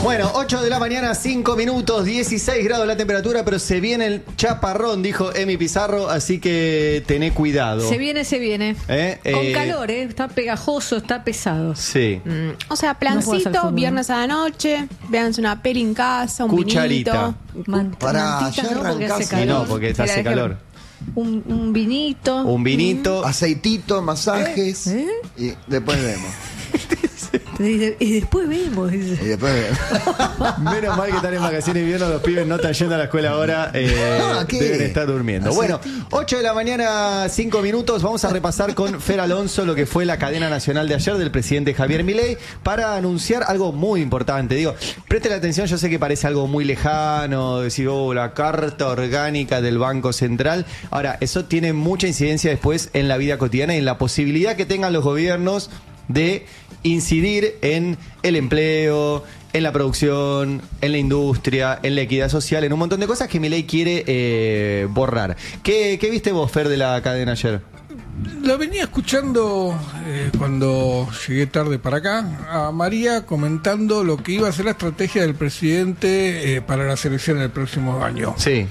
Bueno, 8 de la mañana, 5 minutos, 16 grados la temperatura, pero se viene el chaparrón, dijo Emi Pizarro, así que tené cuidado. Se viene. Con calor, está pegajoso, está pesado. Sí. O sea, plancito, viernes a la noche, véanse una peli en casa, un Cucharita. vinito. Mantita, ya no, porque arrancás. hace Y calor. no, porque hace calor. Un vinito. Un vinito. Aceitito, masajes. Y después vemos. Y después vemos. Y después vemos. Menos mal que están en vacaciones de invierno, los pibes no están yendo a la escuela ahora, ¿qué? deben estar durmiendo. Bueno, 8 de la mañana, 5 minutos, vamos a repasar con Fer Alonso lo que fue la cadena nacional de ayer del presidente Javier Milei para anunciar algo muy importante. Digo, preste la atención, yo sé que parece algo muy lejano, decir, la carta orgánica del Banco Central. Ahora, eso tiene mucha incidencia después en la vida cotidiana y en la posibilidad que tengan los gobiernos de incidir en el empleo, en la producción, en la industria, en la equidad social, en un montón de cosas que Milei quiere borrar. ¿Qué viste vos, Fer, de la cadena ayer? La venía escuchando cuando llegué tarde para acá, a María comentando lo que iba a ser la estrategia del presidente para las elecciones del próximo año. Sí.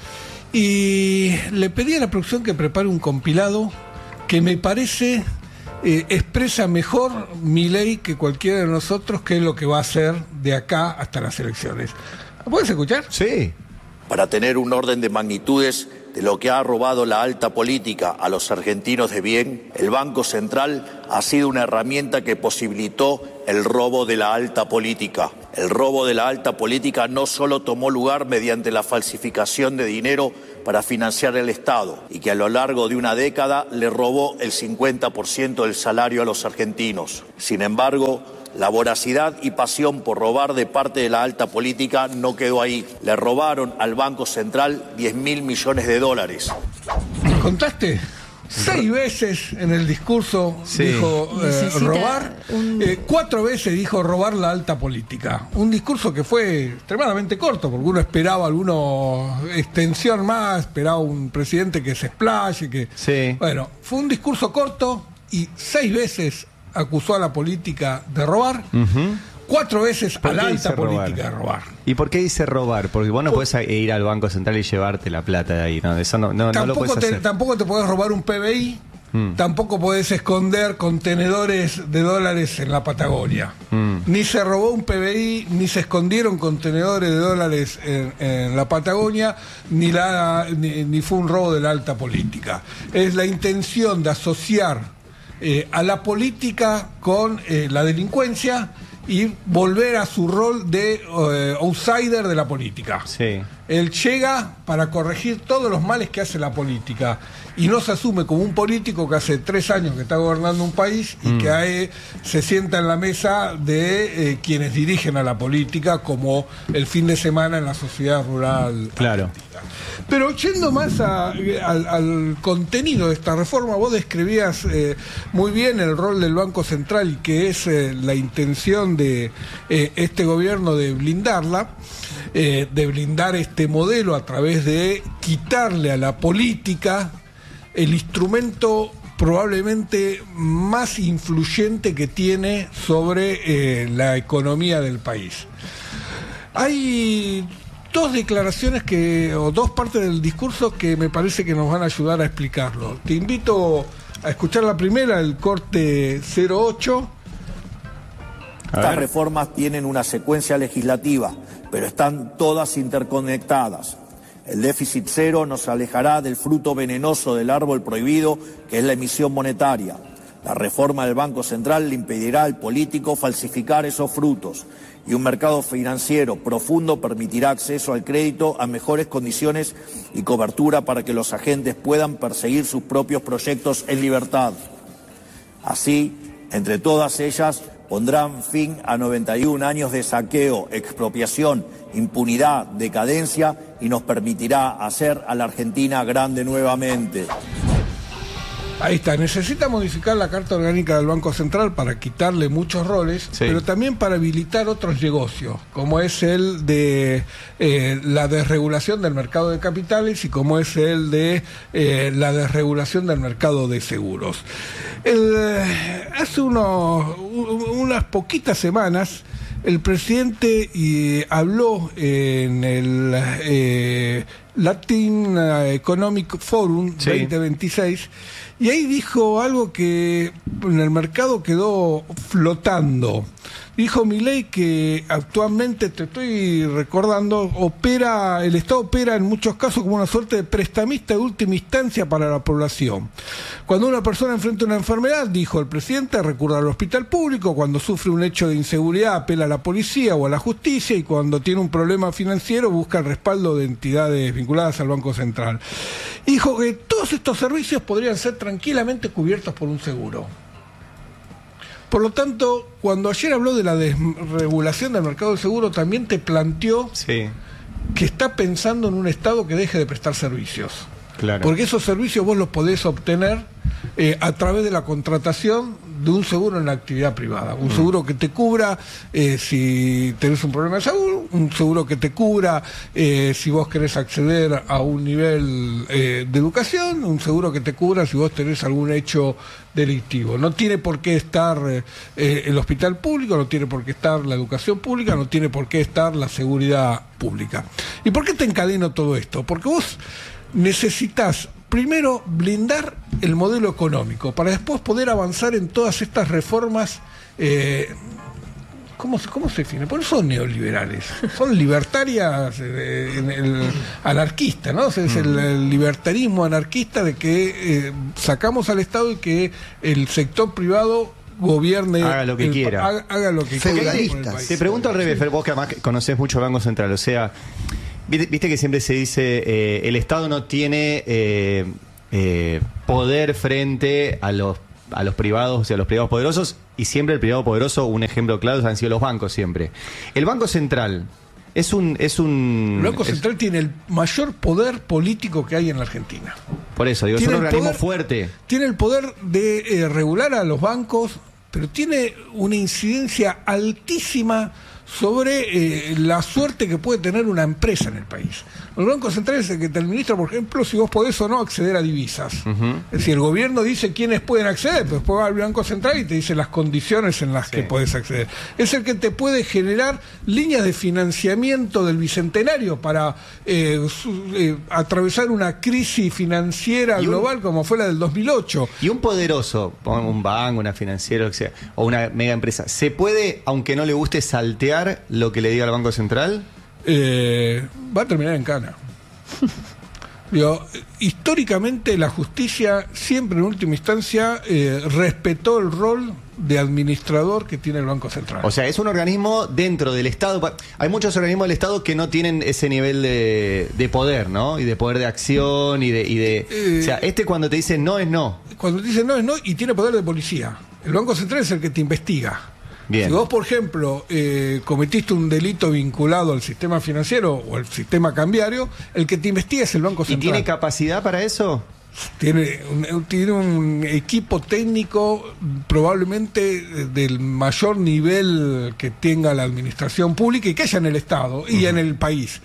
Y le pedí a la producción que prepare un compilado que me parece... expresa mejor Milei que cualquiera de nosotros qué es lo que va a hacer de acá hasta las elecciones. ¿Lo puedes escuchar? Sí. Para tener un orden de magnitudes de lo que ha robado la alta política a los argentinos de bien, el Banco Central ha sido una herramienta que posibilitó el robo de la alta política. El robo de la alta política no solo tomó lugar mediante la falsificación de dinero para financiar el Estado y que a lo largo de una década le robó el 50% del salario a los argentinos. Sin embargo, la voracidad y pasión por robar de parte de la alta política no quedó ahí. Le robaron al Banco Central 10.000 millones de dólares. ¿Contaste? 6 veces en el discurso dijo robar, 4 veces dijo robar la alta política. Un discurso que fue extremadamente corto, porque uno esperaba alguna extensión más, esperaba un presidente que se explaye, que... Sí. Bueno, fue un discurso corto y 6 veces acusó a la política de robar. 4 veces a la alta política de robar. ¿Y por qué dice robar? Porque vos no podés ir al Banco Central y llevarte la plata de ahí, ¿no? Eso no lo podés hacer. Tampoco te podés robar un PBI, tampoco podés esconder contenedores de dólares en la Patagonia. Ni se robó un PBI, ni se escondieron contenedores de dólares en la Patagonia, ni fue un robo de la alta política. Es la intención de asociar a la política con la delincuencia y volver a su rol de outsider de la política. Sí. Él llega para corregir todos los males que hace la política y no se asume como un político que hace 3 años que está gobernando un país y que se sienta en la mesa de quienes dirigen a la política, como el fin de semana en la sociedad rural. Claro. Pero yendo más al contenido de esta reforma, vos describías muy bien el rol del Banco Central y que es la intención de este gobierno de blindarla, de blindar este modelo a través de quitarle a la política el instrumento probablemente más influyente que tiene sobre la economía del país. Hay 2 declaraciones o 2 partes del discurso que me parece que nos van a ayudar a explicarlo. Te invito a escuchar la primera, el corte 08. Estas reformas tienen una secuencia legislativa, pero están todas interconectadas. El déficit cero nos alejará del fruto venenoso del árbol prohibido, que es la emisión monetaria. La reforma del Banco Central le impedirá al político falsificar esos frutos. Y un mercado financiero profundo permitirá acceso al crédito a mejores condiciones y cobertura para que los agentes puedan perseguir sus propios proyectos en libertad. Así, entre todas ellas, pondrán fin a 91 años de saqueo, expropiación, impunidad, decadencia y nos permitirá hacer a la Argentina grande nuevamente. Ahí está, necesita modificar la Carta Orgánica del Banco Central para quitarle muchos roles, pero también para habilitar otros negocios, como es el de la desregulación del mercado de capitales y como es el de la desregulación del mercado de seguros. Hace unas poquitas semanas el presidente habló en el Latin Economic Forum 2026, y ahí dijo algo que en el mercado quedó flotando. Dijo Milei que actualmente, te estoy recordando, el Estado opera en muchos casos como una suerte de prestamista de última instancia para la población. Cuando una persona enfrenta una enfermedad, dijo el presidente, recurre al hospital público; cuando sufre un hecho de inseguridad, apela a la policía o a la justicia; y cuando tiene un problema financiero, busca el respaldo de entidades vinculadas al Banco Central. Dijo que todos estos servicios podrían ser tranquilamente cubiertos por un seguro. Por lo tanto, cuando ayer habló de la desregulación del mercado del seguro, también te planteó que está pensando en un Estado que deje de prestar servicios. Claro. Porque esos servicios vos los podés obtener a través de la contratación de un seguro en la actividad privada. Un seguro que te cubra si tenés un problema de salud, un seguro que te cubra si vos querés acceder a un nivel de educación, un seguro que te cubra si vos tenés algún hecho delictivo. No tiene por qué estar el hospital público, no tiene por qué estar la educación pública, no tiene por qué estar la seguridad pública. ¿Y por qué te encadeno todo esto? Porque vos necesitas primero blindar el modelo económico para después poder avanzar en todas estas reformas. ¿Cómo se define? Por eso son neoliberales, son libertarias, anarquistas, ¿no? Es el libertarismo anarquista de que sacamos al Estado y que el sector privado gobierne, haga lo que quiera, haga lo que quiera. Te pregunto al revés, vos que además conocés mucho el Banco Central, o sea, viste que siempre se dice el Estado no tiene poder frente a los privados, o sea, a los privados poderosos, y siempre el privado poderoso, un ejemplo claro, han sido los bancos siempre. El Banco Central el Banco Central tiene el mayor poder político que hay en la Argentina. Por eso, digo, es un organismo fuerte. Tiene el poder de regular a los bancos, pero tiene una incidencia altísima sobre la suerte que puede tener una empresa en el país. El Banco Central es el que te administra, por ejemplo, si vos podés o no acceder a divisas. Es decir, el gobierno dice quiénes pueden acceder, pero después va al Banco Central y te dice las condiciones en las que podés acceder. Es el que te puede generar líneas de financiamiento del Bicentenario para atravesar una crisis financiera global como fue la del 2008. Y un poderoso, un banco, una financiera, o una mega empresa, ¿se puede, aunque no le guste, saltear lo que le diga al Banco Central? Va a terminar en cana. Digo, históricamente la justicia siempre en última instancia respetó el rol de administrador que tiene el Banco Central. O sea, es un organismo dentro del Estado. Hay muchos organismos del Estado que no tienen ese nivel de poder, ¿no? Y de poder de acción y de o sea, cuando te dice no es no. Cuando te dice no es no, y tiene poder de policía. El Banco Central es el que te investiga. Bien. Si vos, por ejemplo, cometiste un delito vinculado al sistema financiero o al sistema cambiario, el que te investiga es el Banco Central. ¿Y tiene capacidad para eso? Tiene un equipo técnico probablemente del mayor nivel que tenga la administración pública y que haya en el Estado y en el país.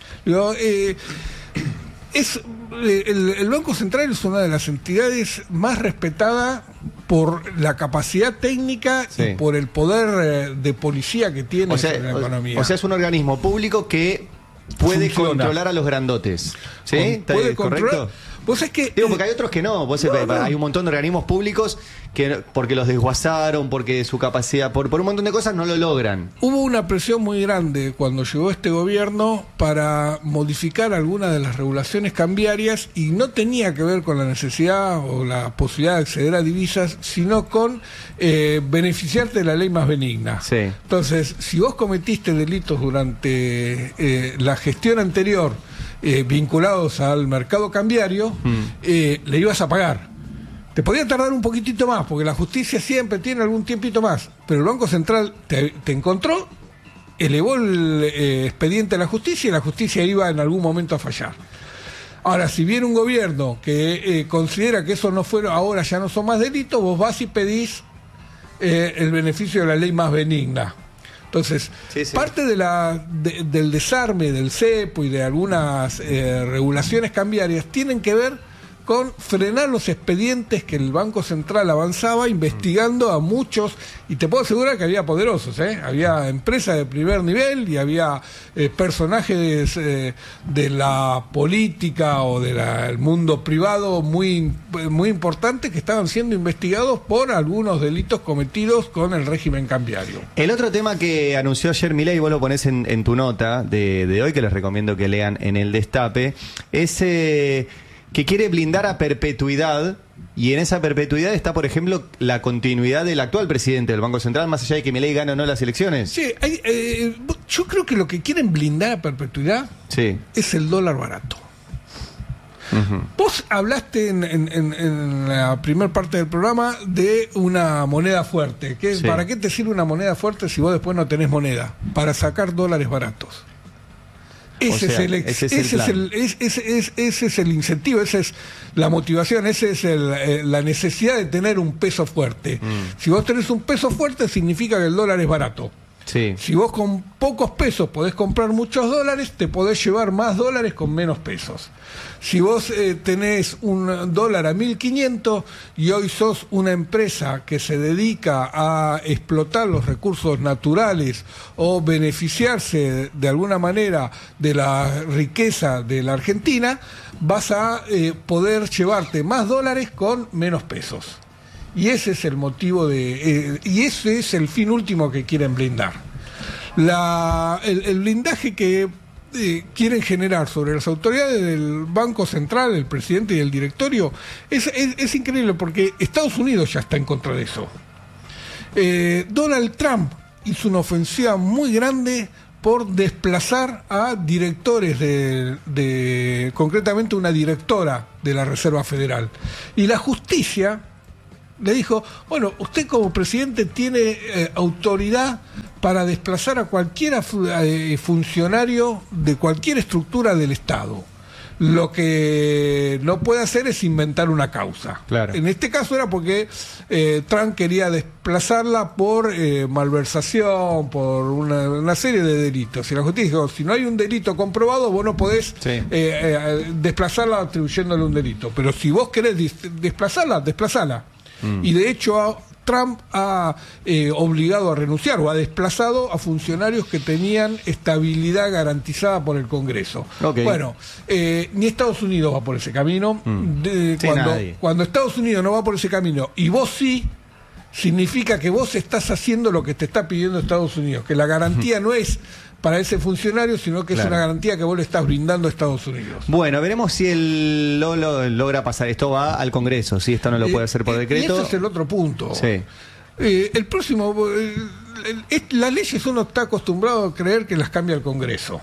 El Banco Central es una de las entidades más respetadas por la capacidad técnica y por el poder de policía que tiene en la economía. O sea, es un organismo público que puede controlar a los grandotes. ¿Sí? ¿Está correcto? Vos es que, porque hay otros que no. Hay un montón de organismos públicos que, porque los desguazaron, porque su capacidad, por un montón de cosas, no lo logran. Hubo una presión muy grande cuando llegó este gobierno para modificar algunas de las regulaciones cambiarias, y no tenía que ver con la necesidad o la posibilidad de acceder a divisas, sino con beneficiarte de la ley más benigna. Sí. Entonces, si vos cometiste delitos durante la gestión anterior, vinculados al mercado cambiario, le ibas a pagar. Te podía tardar un poquitito más, porque la justicia siempre tiene algún tiempito más, pero el Banco Central te encontró, elevó el expediente a la justicia, y la justicia iba en algún momento a fallar. Ahora, si viene un gobierno que considera que eso no fueron, ahora ya no son más delitos, vos vas y pedís el beneficio de la ley más benigna. Entonces, parte del desarme del cepo y de algunas regulaciones cambiarias tienen que ver con frenar los expedientes que el Banco Central avanzaba investigando a muchos, y te puedo asegurar que había poderosos, había empresas de primer nivel y había personajes de la política o del mundo privado muy importantes que estaban siendo investigados por algunos delitos cometidos con el régimen cambiario. El otro tema que anunció ayer Milei, vos lo ponés en tu nota de hoy, que les recomiendo que lean en el Destape, es que quiere blindar a perpetuidad, y en esa perpetuidad está, por ejemplo, la continuidad del actual presidente del Banco Central, más allá de que Milei gane o no las elecciones. Sí, yo creo que lo que quieren blindar a perpetuidad es el dólar barato. Uh-huh. Vos hablaste en la primera parte del programa de una moneda fuerte. ¿Para qué te sirve una moneda fuerte si vos después no tenés moneda? Para sacar dólares baratos. Ese es el incentivo, esa es la motivación, esa es la necesidad de tener un peso fuerte. Si vos tenés un peso fuerte, significa que el dólar es barato. Sí. Si vos con pocos pesos podés comprar muchos dólares, te podés llevar más dólares con menos pesos. Si vos tenés un dólar a 1.500 y hoy sos una empresa que se dedica a explotar los recursos naturales o beneficiarse de alguna manera de la riqueza de la Argentina, vas a poder llevarte más dólares con menos pesos. Y ese es el motivo y ese es el fin último que quieren blindar. El blindaje que quieren generar sobre las autoridades del Banco Central, el presidente y el directorio, es increíble, porque Estados Unidos ya está en contra de eso. Donald Trump hizo una ofensiva muy grande por desplazar a directores concretamente una directora de la Reserva Federal. Y la justicia le dijo, bueno, usted como presidente tiene autoridad para desplazar a cualquier funcionario de cualquier estructura del Estado. Lo que no puede hacer es inventar una causa. Claro. En este caso era porque Trump quería desplazarla por malversación, por una serie de delitos. Y la justicia dijo, si no hay un delito comprobado, vos no podés desplazarla atribuyéndole un delito. Pero si vos querés desplazarla, desplazala. Y de hecho Trump ha obligado a renunciar o ha desplazado a funcionarios que tenían estabilidad garantizada por el Congreso. Okay. Bueno, ni Estados Unidos va por ese camino. Cuando Estados Unidos no va por ese camino y vos sí, significa que vos estás haciendo lo que te está pidiendo Estados Unidos, que la garantía no es para ese funcionario, sino que es una garantía que vos le estás brindando a Estados Unidos. Bueno, veremos si él logra pasar. Esto va al Congreso, si esto no lo puede hacer por decreto. Y ese es el otro punto. Sí. El próximo... las leyes uno está acostumbrado a creer que las cambia el Congreso.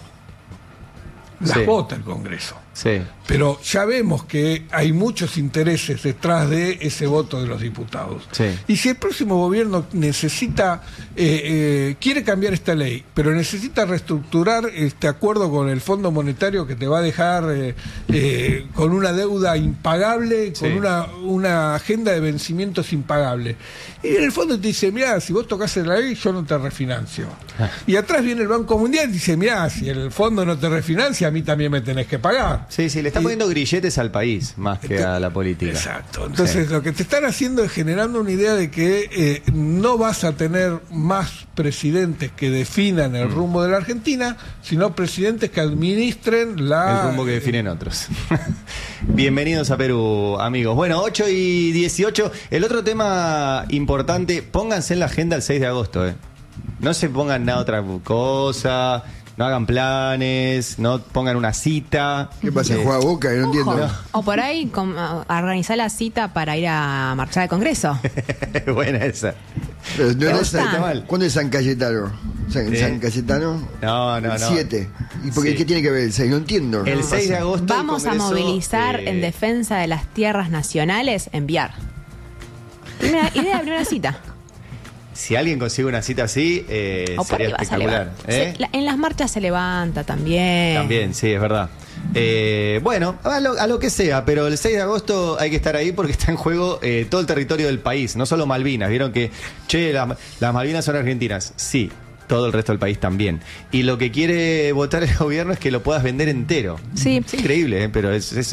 Las vota el Congreso. Sí. Pero ya vemos que hay muchos intereses detrás de ese voto de los diputados. Sí. Y si el próximo gobierno necesita, quiere cambiar esta ley, pero necesita reestructurar este acuerdo con el Fondo Monetario que te va a dejar con una deuda impagable, con una agenda de vencimientos impagable. Y en el fondo te dice, mirá, si vos tocás la ley, yo no te refinancio. Y atrás viene el Banco Mundial y dice, mirá, si el fondo no te refinancia, a mí también me tenés que pagar. Sí, le está poniendo grilletes al país más que a la política. Exacto. Entonces lo que te están haciendo es generando una idea de que no vas a tener más presidentes que definan el rumbo de la Argentina, sino presidentes que administren el rumbo que definen otros. Bienvenidos a Perú, amigos. Bueno, 8:18. El otro tema importante, pónganse en la agenda el 6 de agosto. No se pongan nada otra cosa. No hagan planes, no pongan una cita. ¿Qué pasa? ¿Juega Boca? No entiendo. No. O por ahí organizar la cita para ir a marchar al Congreso. Buena esa. Pero no está mal. ¿Cuándo es San Cayetano? ¿San Cayetano? No. El 7. ¿Y por qué tiene que ver el 6? No entiendo. El 6 de agosto. Vamos a movilizar en defensa de las tierras nacionales, enviar. Idea de abrir una cita. Si alguien consigue una cita así, sería espectacular. En las marchas se levanta también. También, sí, es verdad. Bueno, a lo que sea, pero el 6 de agosto hay que estar ahí porque está en juego todo el territorio del país, no solo Malvinas. Vieron que, las Malvinas son argentinas. Sí, todo el resto del país también. Y lo que quiere votar el gobierno es que lo puedas vender entero. Sí. Es increíble, pero es eso.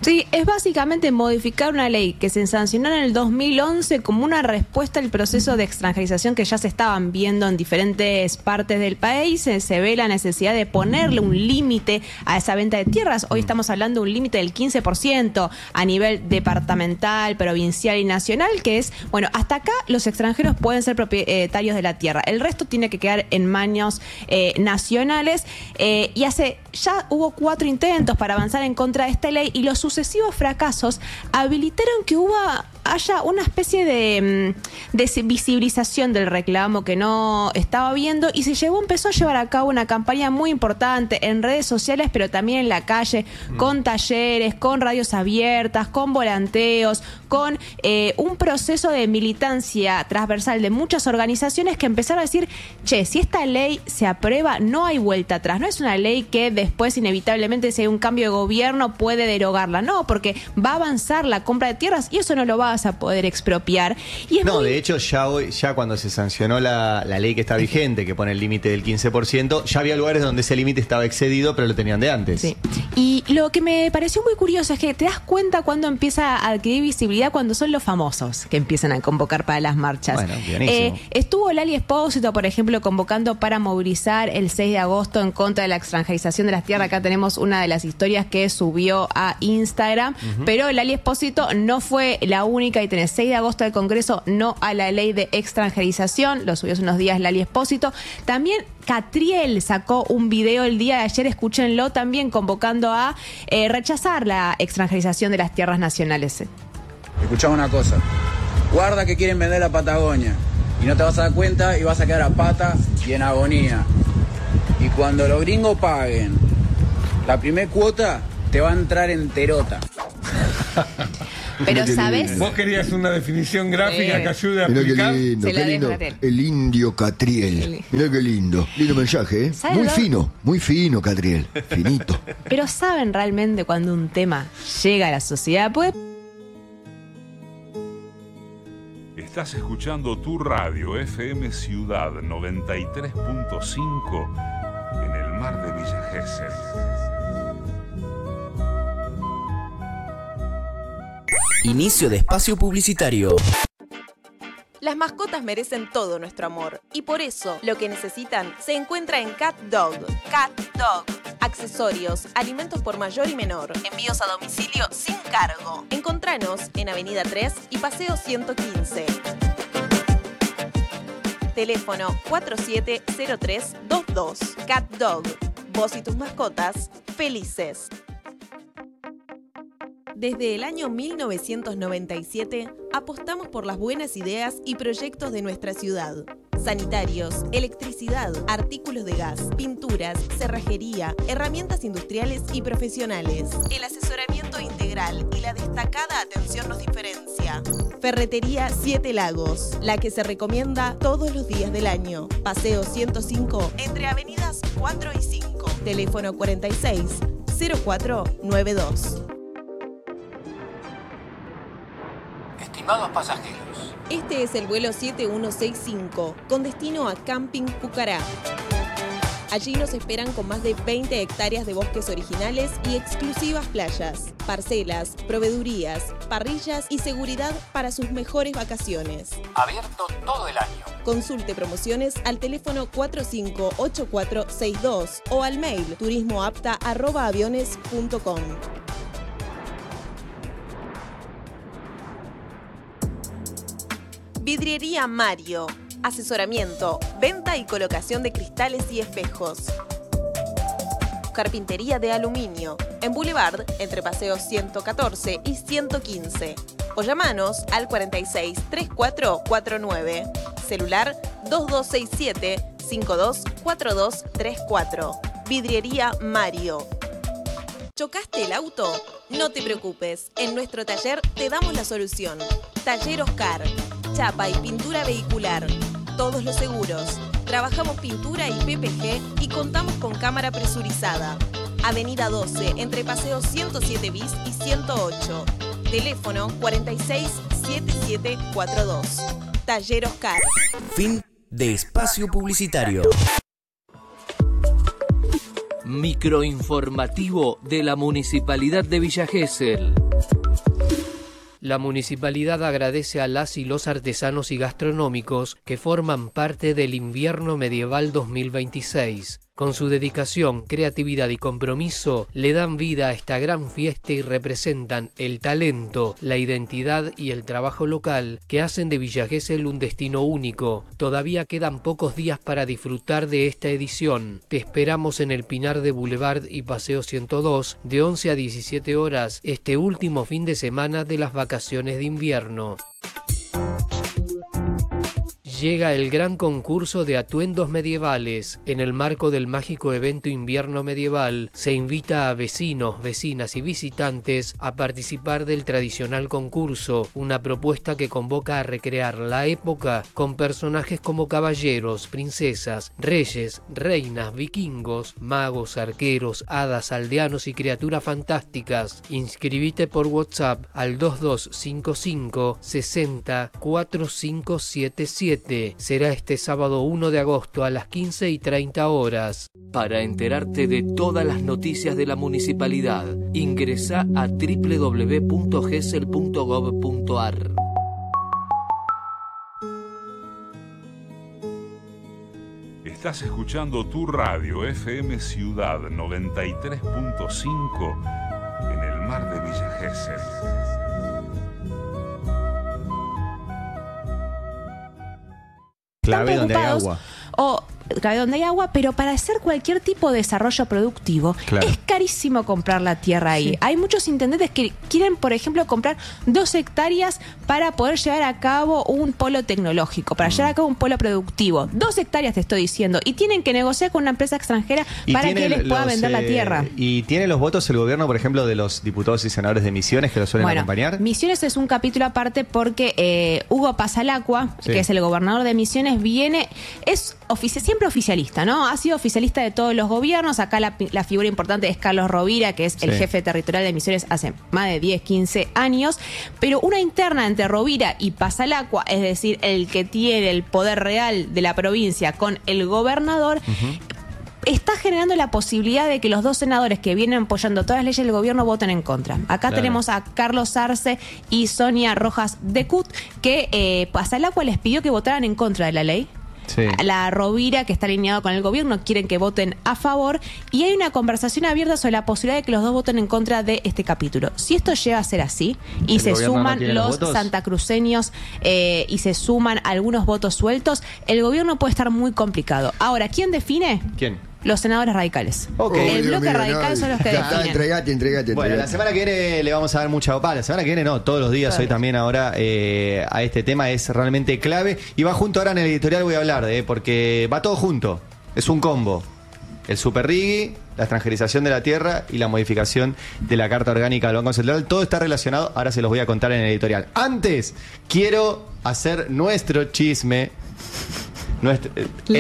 Sí, es básicamente modificar una ley que se sancionó en el 2011 como una respuesta al proceso de extranjerización que ya se estaban viendo en diferentes partes del país. Se ve la necesidad de ponerle un límite a esa venta de tierras. Hoy estamos hablando de un límite del 15% a nivel departamental, provincial y nacional, que es, bueno, hasta acá los extranjeros pueden ser propietarios de la tierra. El resto tiene que quedar en manos nacionales. Y ya hubo 4 intentos para avanzar en contra de esta ley y los sucesivos fracasos habilitaron que haya una especie de visibilización del reclamo que no estaba habiendo y empezó a llevar a cabo una campaña muy importante en redes sociales, pero también en la calle, con talleres, con radios abiertas, con volanteos, con un proceso de militancia transversal de muchas organizaciones que empezaron a decir, che, si esta ley se aprueba, no hay vuelta atrás, no es una ley que después inevitablemente si hay un cambio de gobierno puede derogarla, no, porque va a avanzar la compra de tierras y eso no lo vas a poder expropiar. Y de hecho ya cuando se sancionó la ley que está vigente, que pone el límite del 15%, ya había lugares donde ese límite estaba excedido, pero lo tenían de antes. Sí. Y lo que me pareció muy curioso es que te das cuenta cuando empieza a adquirir visibilidad cuando son los famosos que empiezan a convocar para las marchas. Bueno, buenísimo. Estuvo Lali Espósito, por ejemplo, convocando para movilizar el 6 de agosto en contra de la extranjerización de las tierras. Acá tenemos una de las historias que subió a Instagram, pero Lali Espósito no fue la única y tenés 6 de agosto del Congreso no a la ley de extranjerización, lo subió hace unos días Lali Espósito. También Catriel sacó un video el día de ayer, escúchenlo, también convocando a rechazar la extranjerización de las tierras nacionales. Escuchá una cosa, guarda que quieren vender la Patagonia y no te vas a dar cuenta y vas a quedar a pata y en agonía. Y cuando los gringos paguen la primer cuota, te va a entrar enterota. Pero ¿sabes? Vos querías una definición gráfica que ayude a explicar. Mirá qué lindo. El indio Catriel. Mirá qué lindo. Lindo mensaje, ¿eh? Muy fino, Catriel. Finito. Pero ¿saben realmente cuando un tema llega a la sociedad? Estás escuchando tu radio FM Ciudad 93.5 en el mar de Villa Gesell. Inicio de espacio publicitario. Las mascotas merecen todo nuestro amor y por eso lo que necesitan se encuentra en Cat Dog. Cat Dog. Accesorios, alimentos por mayor y menor, envíos a domicilio sin cargo. Encontranos en Avenida 3 y Paseo 115. Teléfono 470322. Cat Dog. Vos y tus mascotas felices. Desde el año 1997 apostamos por las buenas ideas y proyectos de nuestra ciudad. Sanitarios, electricidad, artículos de gas, pinturas, cerrajería, herramientas industriales y profesionales. El asesoramiento integral y la destacada atención nos diferencia. Ferretería 7 Lagos, la que se recomienda todos los días del año. Paseo 105, entre avenidas 4 y 5. Teléfono 46 0492. Estimados pasajeros, este es el vuelo 7165 con destino a Camping Pucará. Allí nos esperan con más de 20 hectáreas de bosques originales y exclusivas playas, parcelas, proveedurías, parrillas y seguridad para sus mejores vacaciones. Abierto todo el año. Consulte promociones al teléfono 458462 o al mail turismoapta@aviones.com. Vidriería Mario. Asesoramiento, venta y colocación de cristales y espejos. Carpintería de aluminio. En Boulevard, entre Paseos 114 y 115. O llamanos al 46 3449. Celular 2267 524234. Vidriería Mario. ¿Chocaste el auto? No te preocupes. En nuestro taller te damos la solución. Taller Oscar. Chapa y pintura vehicular. Todos los seguros. Trabajamos pintura y PPG y contamos con cámara presurizada. Avenida 12, entre Paseo 107 bis y 108. Teléfono 467742. Taller Oscar. Fin de espacio publicitario. Microinformativo de la Municipalidad de Villa Gesell. La municipalidad agradece a las y los artesanos y gastronómicos que forman parte del Invierno Medieval 2026. Con su dedicación, creatividad y compromiso, le dan vida a esta gran fiesta y representan el talento, la identidad y el trabajo local que hacen de Villa Gesell un destino único. Todavía quedan pocos días para disfrutar de esta edición. Te esperamos en el Pinar de Boulevard y Paseo 102 de 11 a 17 horas este último fin de semana de las vacaciones de invierno. Llega el gran concurso de atuendos medievales. En el marco del mágico evento Invierno Medieval, se invita a vecinos, vecinas y visitantes a participar del tradicional concurso, una propuesta que convoca a recrear la época con personajes como caballeros, princesas, reyes, reinas, vikingos, magos, arqueros, hadas, aldeanos y criaturas fantásticas. Inscribite por WhatsApp al 2255 60 4577. Será este sábado 1 de agosto a las 15:30 horas. Para enterarte de todas las noticias de la municipalidad, ingresa a www.gesell.gov.ar. Estás escuchando tu radio FM Ciudad 93.5 en el mar de Villa Gesell. Clave donde hay agua. O clave donde hay agua, pero para hacer cualquier tipo de desarrollo productivo, claro, es carísimo comprar la tierra ahí. Sí. Hay muchos intendentes que quieren, por ejemplo, comprar 2 hectáreas para poder llevar a cabo un polo tecnológico, para llevar a cabo un polo productivo. 2 hectáreas te estoy diciendo. Y tienen que negociar con una empresa extranjera para que les pueda vender la tierra. ¿Y tiene los votos el gobierno, por ejemplo, de los diputados y senadores de Misiones que lo suelen acompañar? Misiones es un capítulo aparte porque Hugo Pasalacqua, que es el gobernador de Misiones, es siempre oficialista, ¿no? Ha sido oficialista de todos los gobiernos. Acá la figura importante es Carlos Rovira, que es el jefe territorial de Misiones hace más de 10, 15 años. Pero una interna entre Rovira y Pasalacqua, es decir, el que tiene el poder real de la provincia con el gobernador, está generando la posibilidad de que los 2 senadores que vienen apoyando todas las leyes del gobierno voten en contra. Acá tenemos a Carlos Arce y Sonia Rojas de Cut, que Pasalacqua les pidió que votaran en contra de la ley. Sí. La Rovira, que está alineado con el gobierno, quieren que voten a favor, y hay una conversación abierta sobre la posibilidad de que los 2 voten en contra de este capítulo. Si esto llega a ser así y se suman los santacruceños y se suman algunos votos sueltos, el gobierno puede estar muy complicado. Ahora, ¿quién define? ¿Quién? Los senadores radicales. El bloque radical son los que definen. Entregate. Bueno, la semana que viene le vamos a dar mucha opa. La semana que viene no, todos los días, hoy también ahora a este tema es realmente clave. Y va junto ahora en el editorial, voy a hablar porque va todo junto. Es un combo. El superrigui, la extranjerización de la tierra y la modificación de la Carta Orgánica del Banco Central. Todo está relacionado, ahora se los voy a contar en el editorial. Antes, quiero hacer nuestro chisme. Nuestro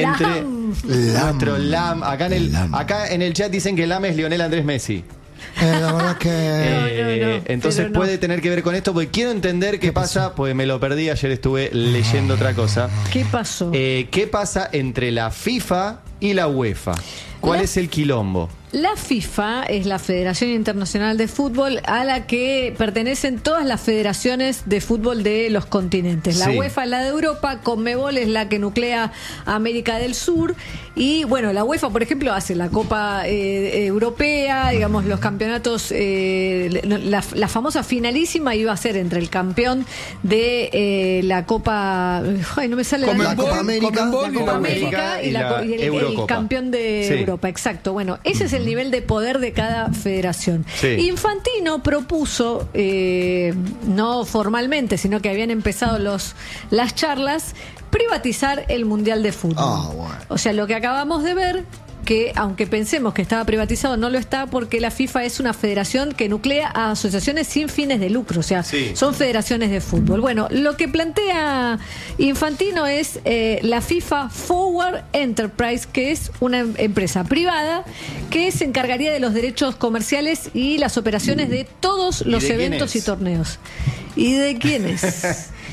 LAM. Acá en el chat dicen que LAM es Lionel Andrés Messi. La verdad que... Entonces puede tener que ver con esto, porque quiero entender qué pasa, pues me lo perdí, ayer estuve leyendo otra cosa. ¿Qué pasó? ¿Qué pasa entre la FIFA y la UEFA? ¿Cuál es el quilombo? La FIFA es la Federación Internacional de Fútbol a la que pertenecen todas las federaciones de fútbol de los continentes. La UEFA es la de Europa, Conmebol es la que nuclea América del Sur y bueno, la UEFA, por ejemplo, hace la Copa Europea, digamos, los campeonatos, la famosa finalísima iba a ser entre el campeón de la Copa, no me sale la Copa América y el campeón de Europa, exacto. Bueno, ese es el nivel de poder de cada federación. Infantino propuso, no formalmente, sino que habían empezado las charlas, privatizar el Mundial de Fútbol. Bueno. O sea, lo que acabamos de ver, que aunque pensemos que estaba privatizado, no lo está, porque la FIFA es una federación que nuclea a asociaciones sin fines de lucro, o sea, son federaciones de fútbol. Bueno, lo que plantea Infantino es la FIFA Forward Enterprise, que es una empresa privada que se encargaría de los derechos comerciales y las operaciones de todos los eventos y torneos. ¿Y de quién es?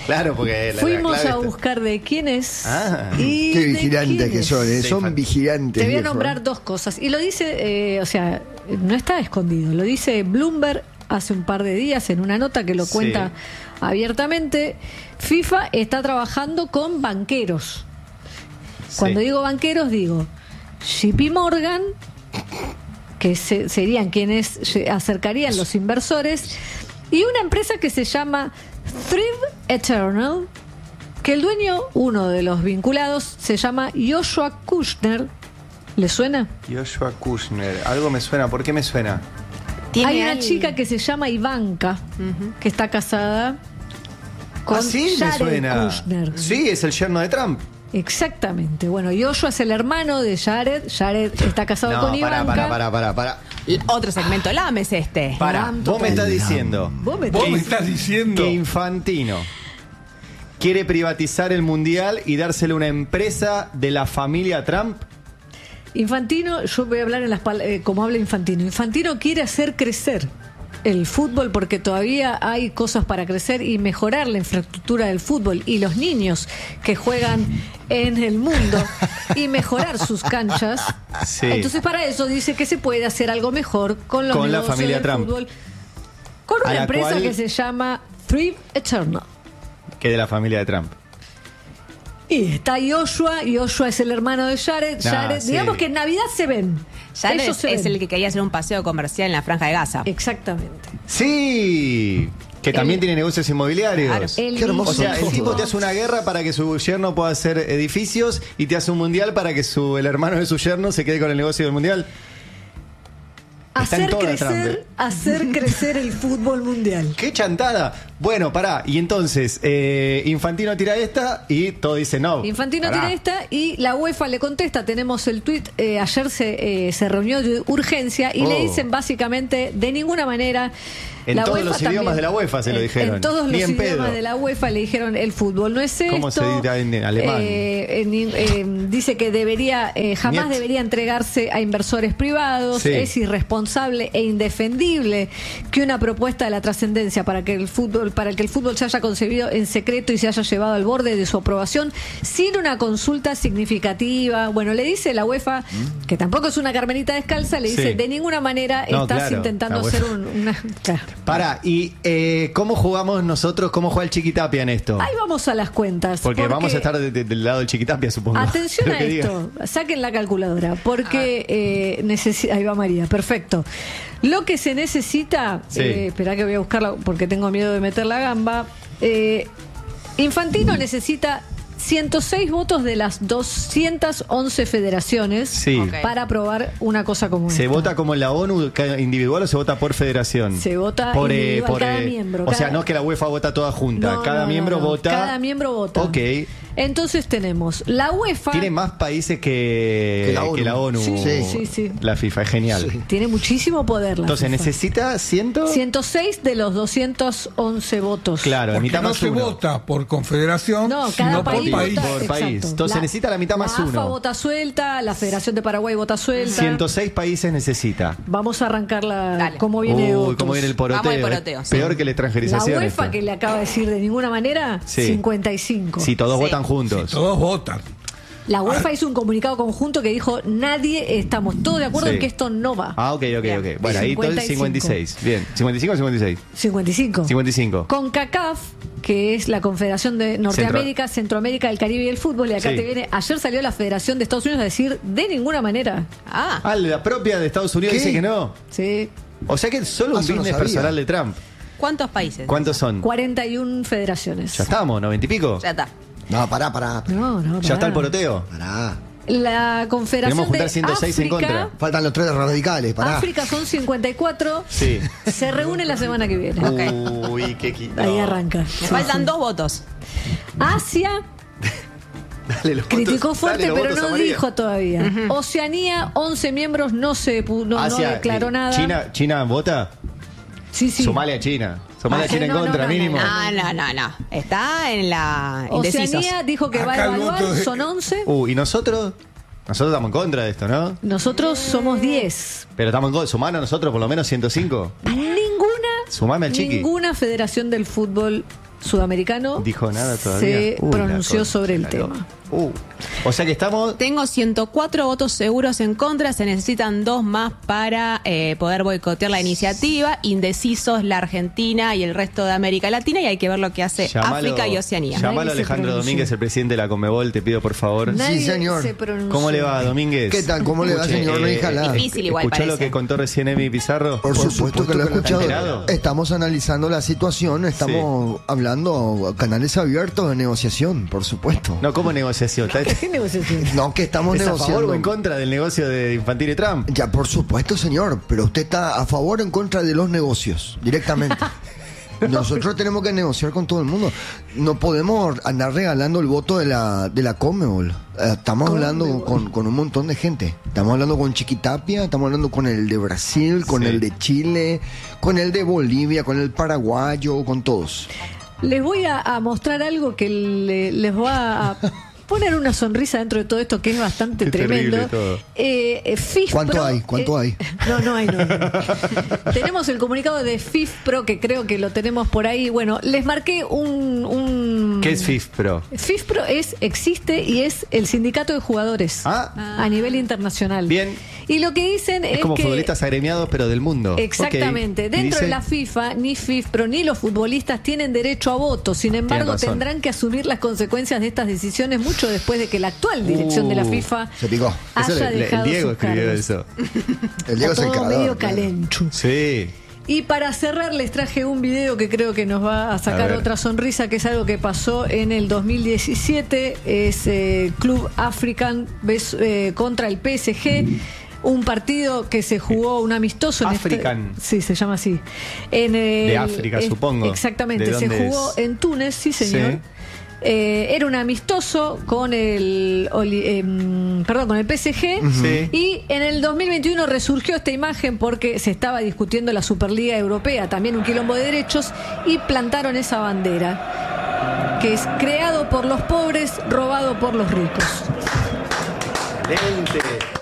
Claro, porque fuimos a buscar de quién es. Y qué vigilantes que son, son vigilantes. Te voy a nombrar dos cosas. Y lo dice, o sea, no está escondido. Lo dice Bloomberg hace un par de días en una nota que lo cuenta abiertamente. FIFA está trabajando con banqueros. Cuando digo banqueros, digo JP Morgan, que serían quienes acercarían los inversores, y una empresa que se llama Thrive Eternal, que el dueño, uno de los vinculados, se llama Joshua Kushner. ¿Le suena? Joshua Kushner, algo me suena. ¿Por qué me suena? Hay una chica que se llama Ivanka, que está casada con Jared Kushner. Sí, es el yerno de Trump. Exactamente. Bueno, Joshua es el hermano de Jared. Jared está casado con Ivanka. Para. Otro segmento, Lames este. Vos me estás diciendo. Vos me estás diciendo que Infantino quiere privatizar el mundial y dárselo a una empresa de la familia Trump. Infantino, yo voy a hablar como habla Infantino. Infantino quiere hacer crecer el fútbol porque todavía hay cosas para crecer y mejorar la infraestructura del fútbol y los niños que juegan en el mundo y mejorar sus canchas. Sí. Entonces para eso dice que se puede hacer algo mejor con la familia del Trump. Fútbol, con una empresa que se llama Thrive Eternal, que es de la familia de Trump. Y está Joshua es el hermano de Jared. Digamos que en Navidad se ven. Jared es el que quería hacer un paseo comercial en la Franja de Gaza. Exactamente. Sí, que también tiene negocios inmobiliarios. Claro. Qué hermoso. O sea, el tipo te hace una guerra para que su yerno pueda hacer edificios y te hace un mundial para que el hermano de su yerno se quede con el negocio del mundial. Hacer crecer el fútbol mundial. ¡Qué chantada! Bueno, pará. Y entonces, Infantino tira esta y todo dice no. Infantino tira esta y la UEFA le contesta. Tenemos el tuit. Ayer se reunió de urgencia y le dicen básicamente, de ninguna manera... En todos los idiomas de la UEFA se lo dijeron. En todos los idiomas de la UEFA le dijeron, el fútbol no es esto. ¿Cómo se dirá en alemán? Dice que jamás debería entregarse a inversores privados. Sí. Es irresponsable e indefendible que una propuesta de la trascendencia para que el fútbol se haya concebido en secreto y se haya llevado al borde de su aprobación sin una consulta significativa. Bueno, le dice la UEFA, que tampoco es una carmelita descalza, le dice, de ninguna manera estás intentando hacer una... Claro. Pará, ¿y cómo jugamos nosotros? ¿Cómo juega el Chiquitapia en esto? Ahí vamos a las cuentas. Porque vamos a estar del lado del Chiquitapia, supongo. Atención a esto, saquen la calculadora, porque ahí va María, perfecto. Lo que se necesita, esperá que voy a buscarla porque tengo miedo de meter la gamba. Infantino necesita 106 votos de las 211 federaciones para aprobar una cosa como esta. ¿Se vota como en la ONU individual o se vota por federación? Se vota por cada miembro. O sea, no es que la UEFA vota toda junta. Cada miembro vota. Cada miembro vota. Ok. Entonces tenemos la UEFA. Tiene más países que la ONU. Sí. La FIFA, es genial. Sí. Tiene muchísimo poder la Entonces FIFA. Necesita 106 de los 211 votos. Claro, la mitad no más se uno. vota por confederación, cada país por país. Entonces necesita la mitad más uno. La AFA vota suelta, la Federación de Paraguay vota suelta. 106 países necesita. Vamos a arrancar cómo viene cómo viene el poroteo. Vamos al poroteo, Peor que la extranjerización. La UEFA, que le acaba de decir de ninguna manera, 55. Si todos votan juntos. Si todos votan. La UEFA hizo un comunicado conjunto que dijo, estamos todos de acuerdo en que esto no va. Ok. Bueno, ahí todo el 56. Bien, ¿55 o 56? 55. Con CACAF, que es la Confederación de Norteamérica, Centroamérica, el Caribe y el Fútbol, y acá te viene, ayer salió la Federación de Estados Unidos a decir, de ninguna manera. La propia de Estados Unidos dice que no. Sí. O sea que solo un business personal de Trump. ¿Cuántos países? ¿Cuántos son? 41 federaciones. ¿Ya estamos? ¿90 y pico? Ya está. No, pará. No, ¿Ya está el poroteo? Pará. La Confederación Tenemos que juntar de 106 África, en contra. Faltan los 3 radicales, pará. África son 54. Sí. Se reúne la semana que viene. Uy, qué quito. Ahí arranca. Me faltan 2 votos. Asia Dale, los criticó votos, fuerte, dale, los pero votos no a María. dijo todavía. Oceanía, 11 miembros, no declaró nada. ¿China vota? Sí. Somalia, China. China en contra, mínimo. No. Está en la Oceanía dijo que va a evaluar, son 11. ¿Y nosotros? Nosotros estamos en contra de esto, ¿no? Nosotros somos 10. Pero estamos en contra. ¿Sumar a nosotros por lo menos 105? Sumame al chiqui. Ninguna federación del fútbol sudamericano dijo nada todavía. Se pronunció sobre el tema. O sea que estamos... Tengo 104 votos seguros en contra, se necesitan 2 más para poder boicotear la iniciativa. Indecisos la Argentina y el resto de América Latina, y hay que ver lo que hace África y Oceanía. Llamalo a Alejandro Domínguez, el presidente de la Conmebol, te pido por favor. Nadie sí, señor. ¿Cómo le va, Domínguez? ¿Qué tal? ¿Cómo le va, señor? Difícil igual, ¿Escuchó parece. lo que contó recién Emi Pizarro? Por supuesto que lo he escuchado. ¿Enterado? Estamos analizando la situación, estamos hablando canales abiertos de negociación, por supuesto. No, ¿cómo negociación? ¿Qué negociación? No, que estamos ¿Es negociando. a favor o en contra del negocio de Infantino y Trump? Ya, por supuesto, señor, pero usted está a favor o en contra de los negocios, directamente. Nosotros tenemos que negociar con todo el mundo. No podemos andar regalando el voto de la Conmebol. Estamos hablando con un montón de gente. Estamos hablando con Chiquitapia, estamos hablando con el de Brasil, con el de Chile, con el de Bolivia, con el paraguayo, con todos. Les voy a mostrar algo que les va a poner una sonrisa dentro de todo esto, que es bastante tremendo. FIFPro, ¿Cuánto hay? No hay. Tenemos el comunicado de FIFPro, que creo que lo tenemos por ahí. Bueno, les marqué un... ¿Qué es FIFPro? FIFPro existe y es el sindicato de jugadores a nivel internacional. Bien. Y lo que dicen es como que... futbolistas agremiados, pero del mundo. Exactamente. Okay. Dentro de la FIFA, ni FIFPro ni los futbolistas tienen derecho a voto. Sin embargo, tendrán que asumir las consecuencias de estas decisiones mucho después de que la actual dirección de la FIFA se picó. haya dejado el Diego sus escribió cargos. eso. El Diego es el todo creador, medio calenchu. Sí. Y para cerrar les traje un video que creo que nos va a sacar otra sonrisa, que es algo que pasó en el 2017. Es Club African contra el PSG. Un partido que se jugó, un amistoso African. Sí, se llama así. De África, supongo. Exactamente, se jugó en Túnez, sí señor. Sí. Era un amistoso con el PSG. Sí. Y en el 2021 resurgió esta imagen porque se estaba discutiendo la Superliga Europea, también un quilombo de derechos, y plantaron esa bandera, que es creado por los pobres, robado por los ricos. Excelente.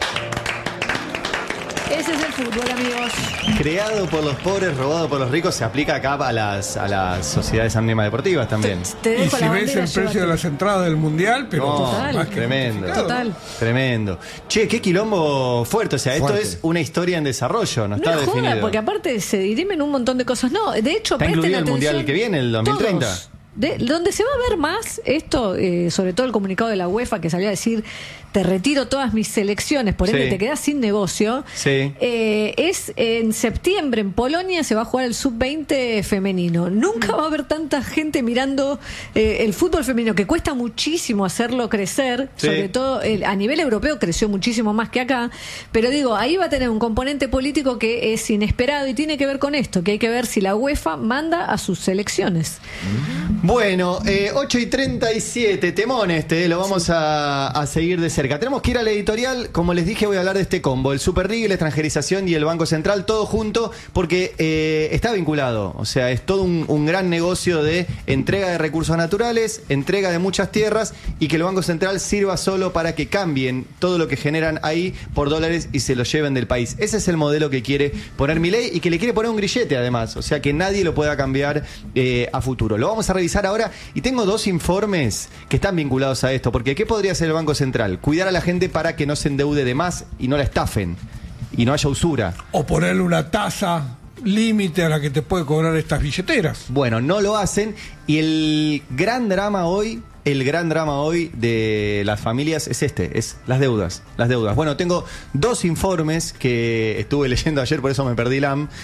Ese es el fútbol, amigos. Creado por los pobres, robado por los ricos, se aplica acá a las sociedades anónimas deportivas también. Y si ves el precio de las entradas del Mundial, pero total, tremendo. Total. Tremendo. Che, qué quilombo fuerte. O sea, esto es una historia en desarrollo, no está definido. Joda, porque aparte se dirimen un montón de cosas. No, de hecho, ¿está incluido el Mundial que viene, el 2030? Todos. Donde se va a ver más esto, sobre todo el comunicado de la UEFA que salió a decir: te retiro todas mis selecciones, por ende te quedas sin negocio. Sí. Es en septiembre en Polonia, se va a jugar el sub-20 femenino. Nunca va a haber tanta gente mirando el fútbol femenino, que cuesta muchísimo hacerlo crecer, sobre todo a nivel europeo creció muchísimo más que acá, pero digo, ahí va a tener un componente político que es inesperado y tiene que ver con esto, que hay que ver si la UEFA manda a sus selecciones. Bueno, 8:37, temón lo vamos a seguir de cerca. Tenemos que ir al editorial. Como les dije, voy a hablar de este combo: el Super League, la extranjerización y el Banco Central, todo junto, porque está vinculado. O sea, es todo un gran negocio de entrega de recursos naturales, entrega de muchas tierras, y que el Banco Central sirva solo para que cambien todo lo que generan ahí por dólares y se lo lleven del país. Ese es el modelo que quiere poner Milei, y que le quiere poner un grillete además. O sea, que nadie lo pueda cambiar a futuro. Lo vamos a revisar ahora, y tengo 2 informes que están vinculados a esto, porque ¿qué podría hacer el Banco Central? Cuidar a la gente para que no se endeude de más y no la estafen y no haya usura. O ponerle una tasa límite a la que te puede cobrar estas billeteras. Bueno, no lo hacen, y el gran drama hoy de las familias es las deudas. Bueno, tengo 2 informes que estuve leyendo ayer, por eso me perdí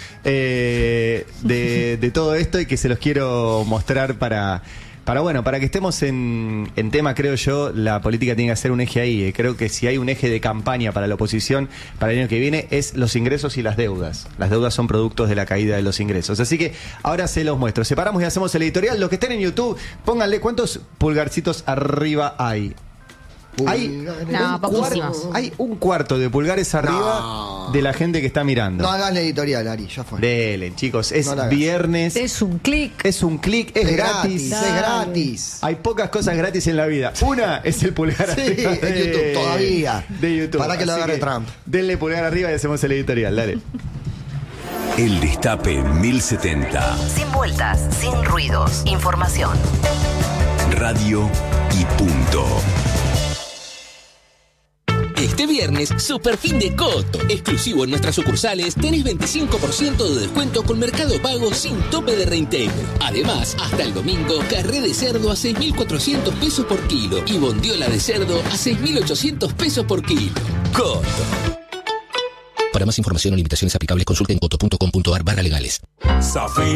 de todo esto, y que se los quiero mostrar para que estemos en tema. Creo yo, la política tiene que hacer un eje ahí. Creo que si hay un eje de campaña para la oposición para el año que viene, es los ingresos y las deudas. Las deudas son productos de la caída de los ingresos. Así que ahora se los muestro. Separamos y hacemos el editorial. Los que estén en YouTube, pónganle cuántos pulgarcitos arriba hay. Hay un cuarto de pulgares arriba de la gente que está mirando. No hagas la editorial, Ari, ya fue. Dele, chicos, es viernes. Es un clic, es gratis. Es gratis. Hay pocas cosas gratis en la vida. Una es el pulgar arriba de YouTube, todavía. De YouTube. Para que lo agarre Trump. Denle pulgar arriba y hacemos el editorial, dale. El Destape 1070. Sin vueltas, sin ruidos. Información. Radio y punto. Este viernes, super fin de Coto. Exclusivo en nuestras sucursales, tenés 25% de descuento con Mercado Pago sin tope de reintegro. Además, hasta el domingo, carré de cerdo a 6.400 pesos por kilo y bondiola de cerdo a 6.800 pesos por kilo. Coto. Para más información o limitaciones aplicables, consulten coto.com.ar/legales.